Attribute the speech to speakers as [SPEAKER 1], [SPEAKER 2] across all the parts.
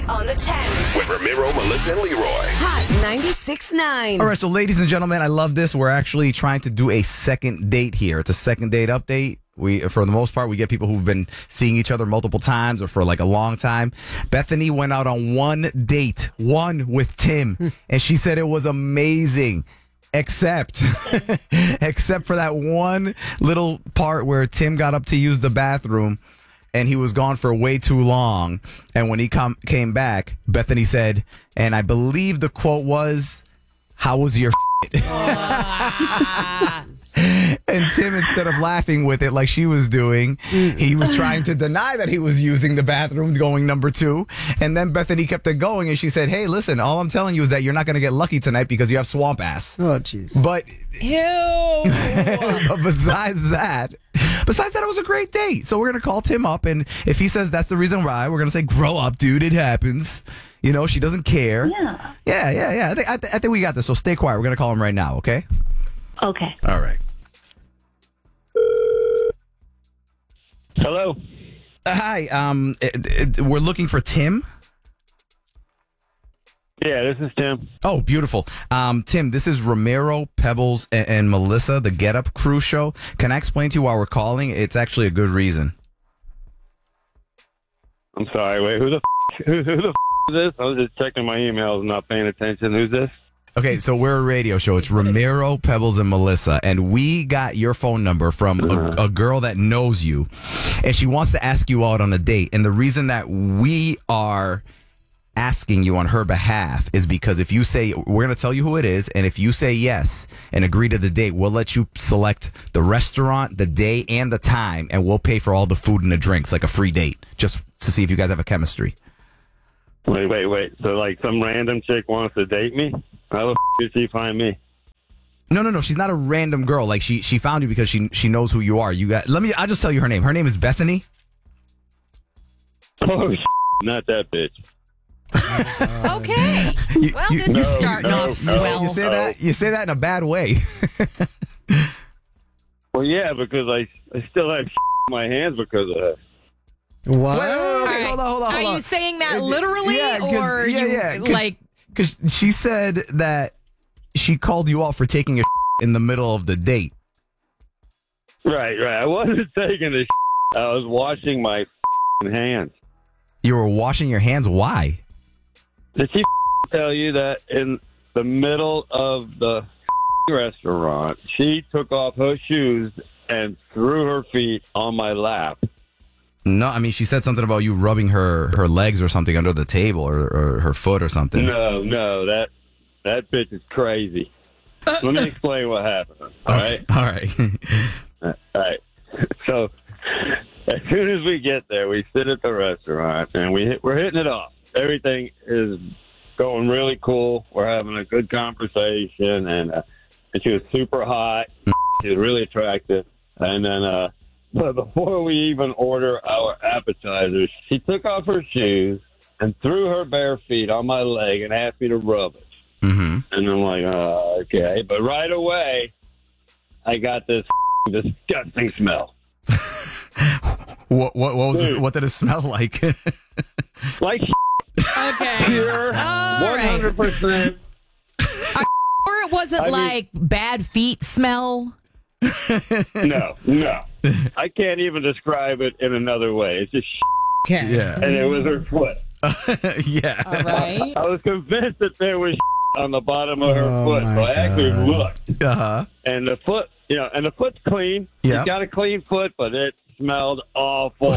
[SPEAKER 1] Night on the 10th.
[SPEAKER 2] With Ramiro, Melissa, and Leroy.
[SPEAKER 1] Hot 96.9.
[SPEAKER 3] All right, so ladies and gentlemen, I love this. We're actually trying to do a second date here. It's a second date update. For the most part, we get people who've been seeing each other multiple times or for like a long time. Bethany went out on one with Tim, and she said it was amazing. Except for that one little part where Tim got up to use the bathroom and he was gone for way too long. And when he came back, Bethany said, and I believe the quote was, "How was your And Tim, instead of laughing with it like she was doing, he was trying to deny that he was using the bathroom going number 2. And then Bethany kept it going and she said, "Hey, listen, all I'm telling you is that you're not going to get lucky tonight because you have swamp ass."
[SPEAKER 4] Oh, jeez.
[SPEAKER 3] But,
[SPEAKER 5] Ew.
[SPEAKER 3] but besides that, it was a great date. So we're going to call Tim up, and if he says that's the reason why, we're going to say, "Grow up, dude. It happens." You know, she doesn't care. Yeah. I think we got this. So stay quiet. We're going to call him right now, okay?
[SPEAKER 6] Okay.
[SPEAKER 3] All right.
[SPEAKER 7] Hello.
[SPEAKER 3] Hi. We're looking for Tim.
[SPEAKER 7] Yeah, this is Tim.
[SPEAKER 3] Oh, beautiful. Tim, this is Ramiro, Pebbles, and Melissa, the Get Up Crew show. Can I explain to you why we're calling? It's actually a good reason.
[SPEAKER 7] I'm sorry. Wait, who the is this? I was just checking my emails and not paying attention. Who's this?
[SPEAKER 3] Okay, so we're a radio show. It's Ramiro, Pebbles, and Melissa, and we got your phone number from a girl that knows you, and she wants to ask you out on a date. And the reason that we are asking you on her behalf is because if you say, we're going to tell you who it is, and if you say yes and agree to the date, we'll let you select the restaurant, the day, and the time, and we'll pay for all the food and the drinks, like a free date, just to see if you guys have a chemistry.
[SPEAKER 7] Wait. So, like, some random chick wants to date me? How the did she find me?
[SPEAKER 3] No. She's not a random girl. Like, she found you because she knows who you are. I'll just tell you her name. Her name is Bethany.
[SPEAKER 7] Oh, not that bitch.
[SPEAKER 5] Okay. This is starting off swell.
[SPEAKER 3] You say that in a bad way.
[SPEAKER 7] Well, yeah, because I still have in my hands because of her.
[SPEAKER 4] What?
[SPEAKER 3] Wait, hold on.
[SPEAKER 5] Are you saying that literally,
[SPEAKER 3] Yeah, because she said that she called you out for taking a in the middle of the date.
[SPEAKER 7] Right. I wasn't taking a I was washing my hands.
[SPEAKER 3] You were washing your hands? Why?
[SPEAKER 7] Did she tell you that in the middle of the restaurant, she took off her shoes and threw her feet on my lap?
[SPEAKER 3] No, I mean, she said something about you rubbing her legs or something under the table or her foot or something.
[SPEAKER 7] No, that bitch is crazy. Let me explain what happened. All right. All right. So as soon as we get there, we sit at the restaurant and we're hitting it off. Everything is going really cool. We're having a good conversation, and she was super hot. She was really attractive, and then. But before we even order our appetizers, she took off her shoes and threw her bare feet on my leg and asked me to rub it.
[SPEAKER 3] Mm-hmm.
[SPEAKER 7] And I'm like, okay. But right away, I got this disgusting smell.
[SPEAKER 3] What was this? What did it smell like?
[SPEAKER 7] Like
[SPEAKER 5] Okay.
[SPEAKER 7] pure,
[SPEAKER 5] All right.
[SPEAKER 7] 100%.
[SPEAKER 5] Or it wasn't like bad feet smell?
[SPEAKER 7] No. I can't even describe it in another way. It's just
[SPEAKER 5] Okay.
[SPEAKER 3] Yeah.
[SPEAKER 7] and it was her foot.
[SPEAKER 3] Yeah.
[SPEAKER 5] All right.
[SPEAKER 7] I was convinced that there was on the bottom of her
[SPEAKER 4] Oh,
[SPEAKER 7] foot,
[SPEAKER 4] my
[SPEAKER 7] so I actually
[SPEAKER 4] God.
[SPEAKER 7] looked.
[SPEAKER 3] Uh-huh.
[SPEAKER 7] And the foot, and the foot's clean.
[SPEAKER 3] Yeah.
[SPEAKER 7] She's got a clean foot, but it smelled awful.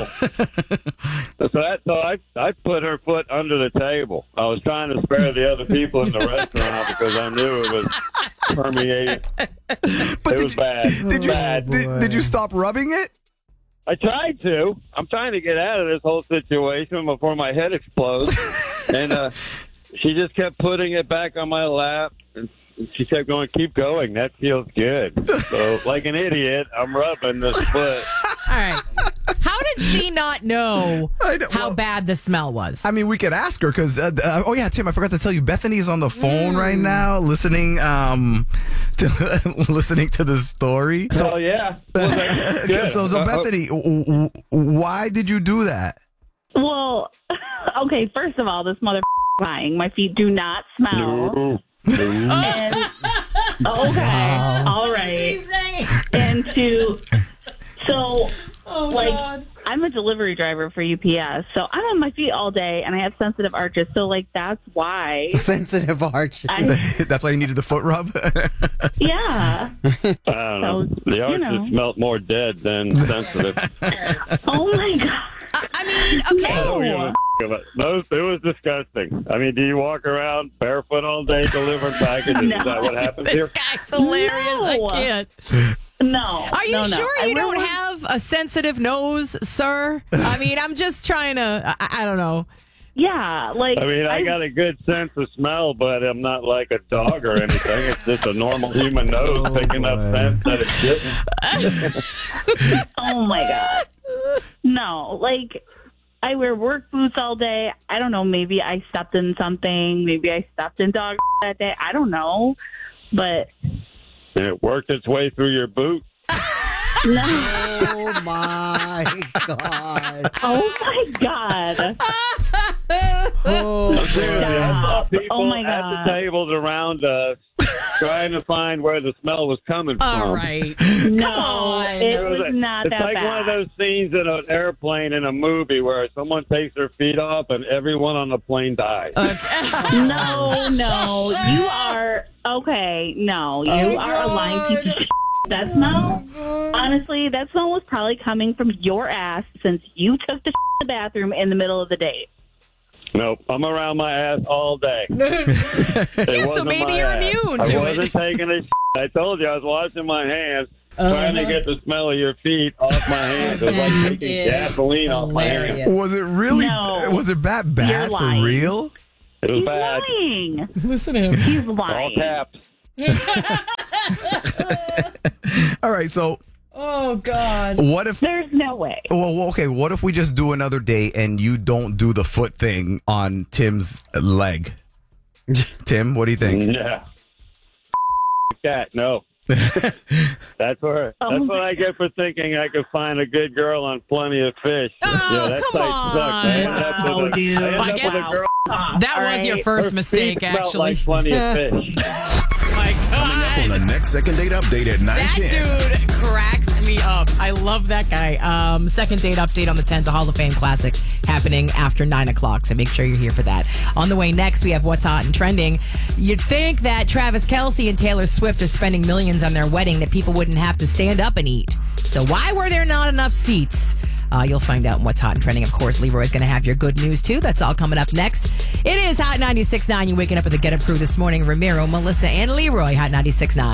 [SPEAKER 7] I put her foot under the table. I was trying to spare the other people in the restaurant because I knew it was permeating.
[SPEAKER 3] But
[SPEAKER 7] It was bad.
[SPEAKER 3] Did you stop rubbing it?
[SPEAKER 7] I tried to. I'm trying to get out of this whole situation before my head explodes. And she just kept putting it back on my lap. And she kept going, keep going. That feels good. So, like an idiot, I'm rubbing this foot.
[SPEAKER 5] All right. How did she not know how
[SPEAKER 3] well,
[SPEAKER 5] bad the smell was?
[SPEAKER 3] I mean, we could ask her because, Tim, I forgot to tell you, Bethany is on the phone right now listening listening to the story.
[SPEAKER 7] So, yeah. Well, that's good.
[SPEAKER 3] So Bethany, why did you do that?
[SPEAKER 6] Well,
[SPEAKER 2] Okay, first of all, this mother lying. My feet do not smell. And, okay, all right. And I'm a delivery driver for UPS, so I'm on my feet all day, and I have sensitive arches, so, that's why.
[SPEAKER 4] Sensitive arches.
[SPEAKER 3] That's why you needed the foot rub?
[SPEAKER 2] Yeah.
[SPEAKER 7] I don't know. The arches smelled more dead than sensitive.
[SPEAKER 2] Oh, my God.
[SPEAKER 5] I mean, okay.
[SPEAKER 7] I don't give a it was disgusting. I mean, do you walk around barefoot all day delivering packages?
[SPEAKER 2] No.
[SPEAKER 7] Is that what happens
[SPEAKER 5] This
[SPEAKER 7] here?
[SPEAKER 5] guy's hilarious.
[SPEAKER 2] No.
[SPEAKER 5] I can't.
[SPEAKER 2] No.
[SPEAKER 5] Are you
[SPEAKER 2] no.
[SPEAKER 5] sure you don't have a sensitive nose, sir? I mean, I'm just trying to, I don't know.
[SPEAKER 2] Yeah,
[SPEAKER 7] I got a good sense of smell, but I'm not like a dog or anything. It's just a normal human nose picking up scent that it shouldn't.
[SPEAKER 2] Oh, my God. No, I wear work boots all day. I don't know. Maybe I stepped in something. Maybe I stepped in dog that day. I don't know. But
[SPEAKER 7] And it worked its way through your boot.
[SPEAKER 2] no.
[SPEAKER 4] Oh, my God.
[SPEAKER 2] Oh, my God.
[SPEAKER 4] Oh,
[SPEAKER 7] Seriously, I saw
[SPEAKER 2] Stop.
[SPEAKER 7] people
[SPEAKER 2] Oh, my
[SPEAKER 7] at
[SPEAKER 2] God.
[SPEAKER 7] the tables around us trying to find where the smell was coming from.
[SPEAKER 5] All right.
[SPEAKER 2] No,
[SPEAKER 5] on.
[SPEAKER 2] it was not
[SPEAKER 7] It's
[SPEAKER 2] that
[SPEAKER 7] like
[SPEAKER 2] bad.
[SPEAKER 7] one of those scenes in an airplane in a movie where someone takes their feet off and everyone on the plane dies.
[SPEAKER 2] No, you are okay. No, you are a lying piece of shit. That smell, honestly, that smell was probably coming from your ass since you took the bathroom in the middle of the day.
[SPEAKER 7] Nope, I'm around my ass all day.
[SPEAKER 5] So maybe you're immune to
[SPEAKER 7] I wasn't
[SPEAKER 5] it.
[SPEAKER 7] taking a I told you I was washing my hands, trying to get the smell of your feet off my hands. It was like taking gasoline off my hands.
[SPEAKER 3] Was it really?
[SPEAKER 2] No.
[SPEAKER 3] Was it that bad
[SPEAKER 2] You're
[SPEAKER 3] for
[SPEAKER 2] lying.
[SPEAKER 3] real?
[SPEAKER 7] It was
[SPEAKER 2] He's
[SPEAKER 7] bad.
[SPEAKER 2] lying.
[SPEAKER 5] Listen to him.
[SPEAKER 2] He's
[SPEAKER 7] All
[SPEAKER 2] lying.
[SPEAKER 7] caps.
[SPEAKER 3] All right, so
[SPEAKER 5] Oh, God.
[SPEAKER 3] what if?
[SPEAKER 2] There's no way.
[SPEAKER 3] Well, okay. What if we just do another day and you don't do the foot thing on Tim's leg? Tim, what do you think?
[SPEAKER 7] Yeah. Cat, no. That's what I get for thinking I could find a good girl on Plenty of Fish.
[SPEAKER 5] Oh,
[SPEAKER 7] that
[SPEAKER 5] come
[SPEAKER 7] site sucks. I ended up
[SPEAKER 2] Wow,
[SPEAKER 7] with a,
[SPEAKER 2] dude.
[SPEAKER 7] I ended
[SPEAKER 5] I
[SPEAKER 7] up
[SPEAKER 5] guess-
[SPEAKER 7] with a girl.
[SPEAKER 5] That was your
[SPEAKER 2] right.
[SPEAKER 5] first
[SPEAKER 7] Her
[SPEAKER 5] mistake,
[SPEAKER 7] feet smelled
[SPEAKER 5] actually.
[SPEAKER 7] like Plenty of Fish.
[SPEAKER 5] My God.
[SPEAKER 6] On the next second date update at
[SPEAKER 5] That
[SPEAKER 6] 9:10.
[SPEAKER 5] dude cracks me up. I love that guy. Second date update on the 10's a Hall of Fame Classic happening after 9 o'clock. So make sure you're here for that. On the way next, we have What's Hot and Trending. You'd think that Travis Kelce and Taylor Swift are spending millions on their wedding that people wouldn't have to stand up and eat. So why were there not enough seats? You'll find out in What's Hot and Trending. Of course, Leroy's going to have your good news, too. That's all coming up next. It is Hot 96.9. You're waking up with the Get Up crew this morning. Ramiro, Melissa, and Leroy, Hot 96.9.